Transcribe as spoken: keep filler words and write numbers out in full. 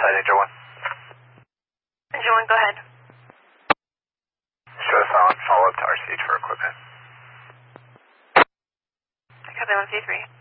side, Angel one. Angel one, go ahead. Show silent, follow up to R C H for equipment. Copy one C three.